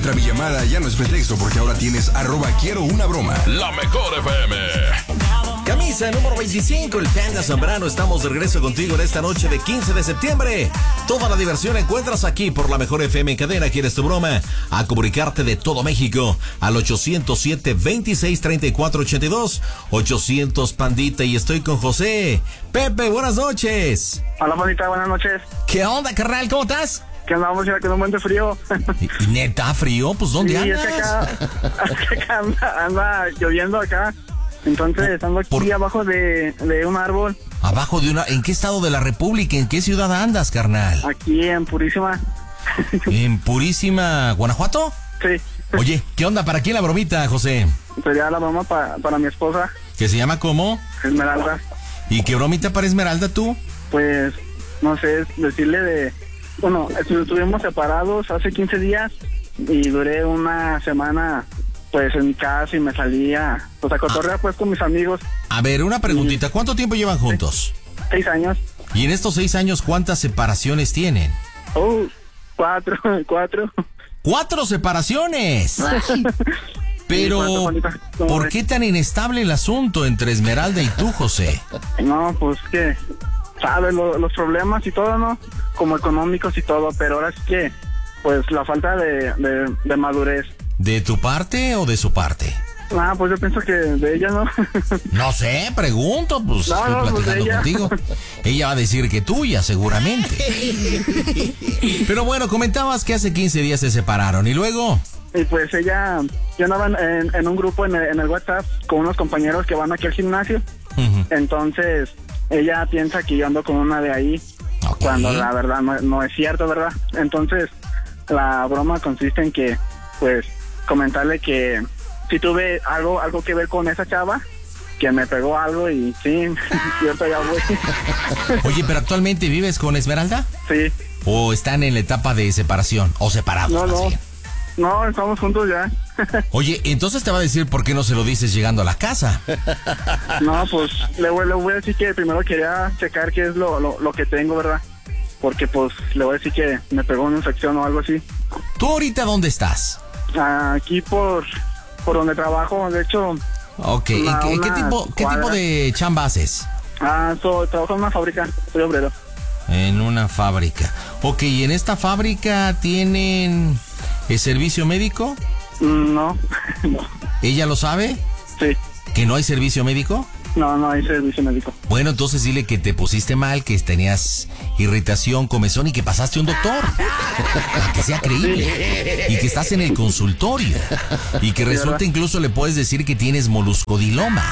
entra mi llamada ya no es pretexto porque ahora tienes @QuieroUnaBroma. La mejor FM. Camisa número 25, el Panda Zambrano. Estamos de regreso contigo en esta noche de 15 de septiembre. Toda la diversión encuentras aquí por la mejor FM en cadena. ¿Quieres tu broma? A comunicarte de todo México al 807-2634-82. 800 Pandita, y estoy con José. Pepe, buenas noches. Hola, Pandita, buenas noches. ¿Qué onda, carnal? ¿Cómo estás? Que andamos ya con un buen de frío. ¿Y neta frío? Pues ¿dónde andas? Sí, es que acá anda lloviendo acá. Entonces ando aquí abajo de un árbol. ¿Abajo de una? ¿En qué estado de la República? ¿En qué ciudad andas, carnal? Aquí en Purísima. ¿En Purísima, Guanajuato? Sí. Oye, ¿qué onda? ¿Para quién la bromita, José? Sería la broma para mi esposa. ¿Que se llama cómo? Esmeralda. ¿Y qué bromita para Esmeralda tú? Pues, no sé, decirle de... Bueno, estuvimos separados hace 15 días y duré una semana pues en mi casa y me salía pues a cotorrear pues con mis amigos. A ver, una preguntita, ¿cuánto tiempo llevan juntos? 6 años. ¿Y en estos 6 años cuántas separaciones tienen? 4. ¡4 separaciones! Pero, ¿por qué tan inestable el asunto entre Esmeralda y tú, José? No, pues que, sabes, los problemas y todo, ¿no? Como económicos y todo, pero ahora sí que, pues la falta de madurez. ¿De tu parte o de su parte? Ah, pues yo pienso que de ella, ¿no? No sé, pregunto, pues no, estoy platicando pues contigo. Ella va a decir que tuya, seguramente. Pero bueno, comentabas que hace 15 días se separaron, ¿y luego? Y pues ella, yo andaba en un grupo en el WhatsApp con unos compañeros que van aquí al gimnasio. Uh-huh. Entonces, ella piensa que yo ando con una de ahí, cuando la verdad no es cierto, ¿verdad? Entonces, la broma consiste en que, pues, comentarle que si tuve algo que ver con esa chava, que me pegó algo y sí, cierto, ya voy. Oye, pero actualmente vives con Esmeralda? Sí. ¿O están en la etapa de separación? ¿O separados? No, estamos juntos ya. Oye, entonces te va a decir por qué no se lo dices llegando a la casa. No, pues le voy a decir que primero quería checar qué es lo que tengo, ¿verdad? Porque pues le voy a decir que me pegó una infección o algo así. ¿Tú ahorita dónde estás? Aquí por donde trabajo, de hecho. Ok, ¿qué tipo de chamba haces? Trabajo en una fábrica, soy obrero. En una fábrica. Ok, ¿y en esta fábrica tienen servicio médico? No. ¿Ella lo sabe? Sí. ¿Que no hay servicio médico? No hay servicio médico. Bueno, entonces dile que te pusiste mal, que tenías irritación, comezón y que pasaste a un doctor. Para que sea creíble. Sí. Y que estás en el consultorio. Y que resulta incluso le puedes decir que tienes moluscodiloma.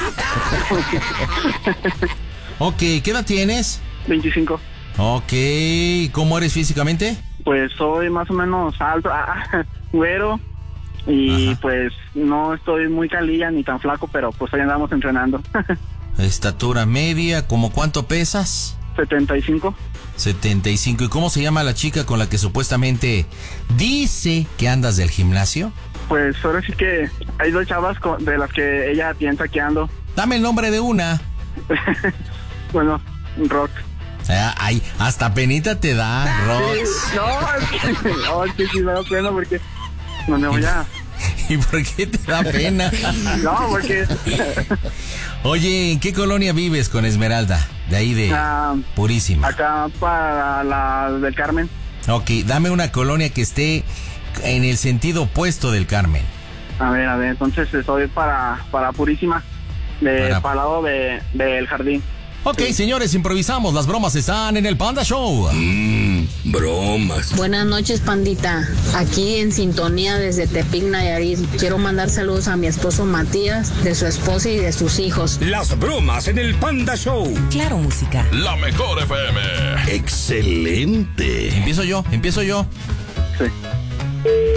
Ok, ¿qué edad tienes? 25. Ok, ¿cómo eres físicamente? Pues soy más o menos alto, güero. Y ajá, pues no estoy muy calilla ni tan flaco, pero pues ahí andamos entrenando. Estatura media, ¿cómo cuánto pesas? 75. 75. ¿Y cómo se llama la chica con la que supuestamente dice que andas del gimnasio? Pues ahora sí que hay 2 chavas de las que ella piensa que ando. Dame el nombre de una. Bueno, Rock. Ay, hasta penita te da, Rox. Sí, es que sí me da pena porque no me voy a... ¿Y por qué te da pena? No, porque... Oye, ¿en qué colonia vives con Esmeralda? De ahí de Purísima. Acá para la del Carmen. Ok, dame una colonia que esté en el sentido opuesto del Carmen. A ver, entonces estoy para Purísima, para el lado del jardín. Ok, sí. Señores, improvisamos. Las bromas están en el Panda Show. Bromas. Buenas noches, Pandita. Aquí en sintonía desde Tepic, Nayarit. Quiero mandar saludos a mi esposo Matías, de su esposa y de sus hijos. Las bromas en el Panda Show. Claro, música. La mejor FM. Excelente. Empiezo yo. Sí.